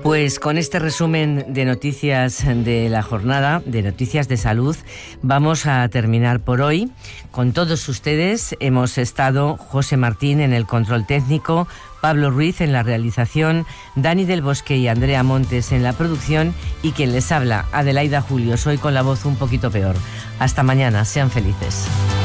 Pues con este resumen de noticias de la jornada, de noticias de salud, vamos a terminar por hoy. Con todos ustedes hemos estado José Martín en el control técnico, Pablo Ruiz en la realización, Dani del Bosque y Andrea Montes en la producción y quien les habla, Adelaida Julio. Hoy con la voz un poquito peor. Hasta mañana, sean felices.